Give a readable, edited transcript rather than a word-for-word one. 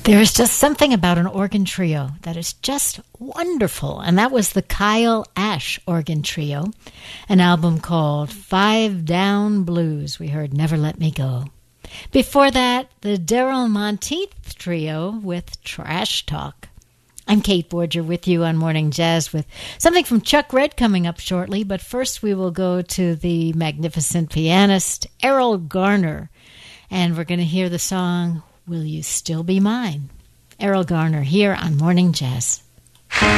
There is just something about an organ trio that is just wonderful, and that was the Kyle Ash Organ Trio, an album called Five Down Blues. We heard Never Let Me Go. Before that, the Daryl Monteith Trio with Trash Talk. I'm Kate Borger with you on Morning Jazz with something from Chuck Red coming up shortly, but first we will go to the magnificent pianist Errol Garner, and we're going to hear the song Will You Still Be Mine? Errol Garner here on Morning Jazz.